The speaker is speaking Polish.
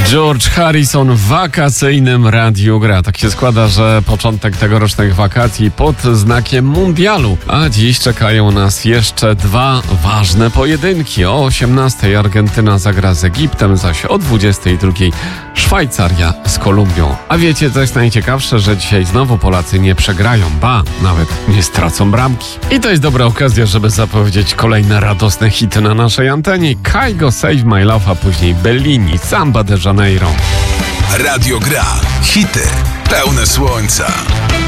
George Harrison w wakacyjnym Radiu Gra. Tak się składa, że początek tegorocznych wakacji pod znakiem mundialu. A dziś czekają nas jeszcze dwa ważne pojedynki. O 18:00 Argentyna zagra z Egiptem, zaś o 22:00 Szwajcaria z Kolumbią. A wiecie, co jest najciekawsze, że dzisiaj znowu Polacy nie przegrają, ba, nawet nie stracą bramki. I to jest dobra okazja, żeby zapowiedzieć kolejne radosne hity na naszej antenie. Kygo, Save My Love, a później Bellini, Samba de Janeiro. Radio Gra. Hity pełne słońca.